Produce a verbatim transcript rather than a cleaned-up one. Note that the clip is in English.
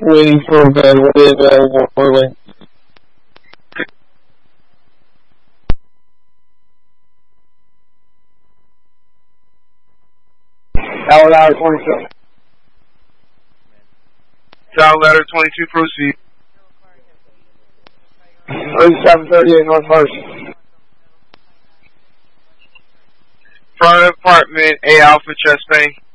Waiting for a bed. What is available for me? Tower ladder twenty-two. Tower ladder twenty-two, proceed. thirty-seven thirty-eight North First. Front apartment, A Alpha, chest pain.